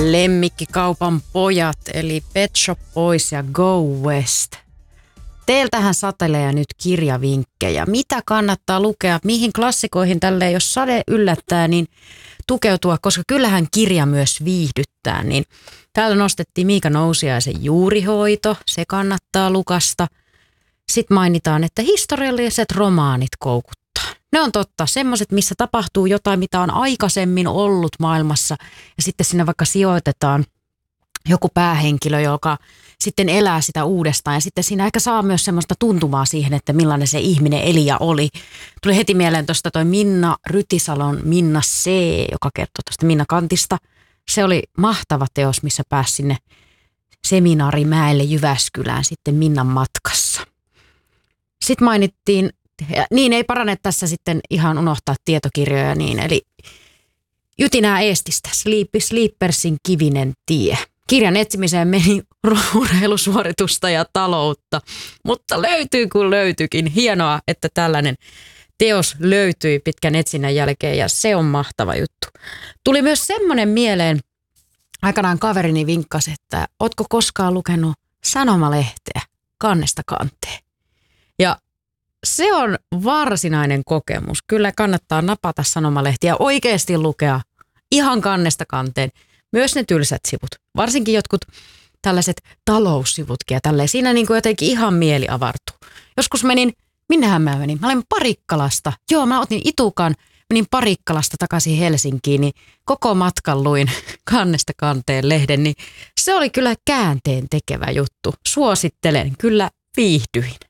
Lemmikkikaupan pojat eli Pet Shop Boys ja Go West. Teiltähän satelee nyt kirjavinkkejä. Mitä kannattaa lukea, mihin klassikoihin tälleen, jos sade yllättää, niin tukeutua, koska kyllähän kirja myös viihdyttää. Niin täällä nostettiin Miika Nousiaisen Juurihoito, se kannattaa lukasta. Sitten mainitaan, että historialliset romaanit koukuttaa. Ne on totta, semmoiset, missä tapahtuu jotain, mitä on aikaisemmin ollut maailmassa ja sitten sinne vaikka sijoitetaan joku päähenkilö, joka sitten elää sitä uudestaan ja sitten siinä ehkä saa myös semmoista tuntumaa siihen, että millainen se ihminen eli ja oli. Tuli heti mieleen tuosta toi Minna Rytisalon Minna C, joka kertoo tuosta Minna Kantista. Se oli mahtava teos, missä pääsi sinne Seminaarimäelle Jyväskylään sitten Minnan matkassa. Sitten mainittiin, niin ei parane tässä sitten ihan unohtaa tietokirjoja niin, eli Jytinää Eestistä, Sleepersin kivinen tie. Kirjan etsimiseen meni urheilusuoritusta ja taloutta, mutta löytyy kun löytyykin. Hienoa, että tällainen teos löytyi pitkän etsinnän jälkeen ja se on mahtava juttu. Tuli myös semmoinen mieleen, aikanaan kaverini vinkkasi, että ootko koskaan lukenut sanomalehteä kannesta kanteen? Ja se on varsinainen kokemus. Kyllä kannattaa napata sanomalehtiä ja oikeasti lukea ihan kannesta kanteen. Myös ne tylsät sivut. Varsinkin jotkut tällaiset taloussivutkin ja tälleen. Siinä niin kuin jotenkin ihan mieli avartuu. Joskus minnehän mä menin? Mä olin Parikkalasta. Joo, mä otin itukan. Menin Parikkalasta takaisin Helsinkiin, niin koko matkan luin kannesta kanteen lehden. Niin se oli kyllä käänteen tekevä juttu. Suosittelen. Kyllä viihdyin.